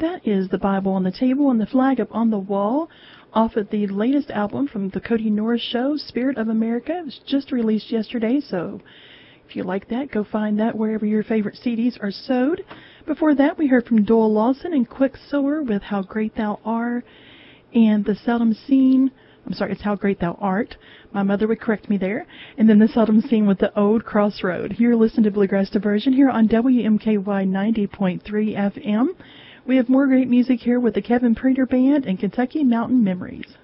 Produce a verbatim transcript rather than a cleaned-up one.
That is The Bible on the Table and the Flag Up on the Wall, off of the latest album from the Cody Norris Show, Spirit of America. It was just released yesterday, so if you like that, go find that wherever your favorite C Ds are sold. Before that, we heard from Doyle Lawson and Quicksilver with How Great Thou Art, and The Seldom Seen. I'm sorry, it's How Great Thou Art. My mother would correct me there. And then The Seldom Seen with The Old Crossroad. You're listening to Bluegrass Diversion here on W M K Y ninety point three F M. We have more great music here with the Kevin Prater Band and Kentucky Mountain Memories.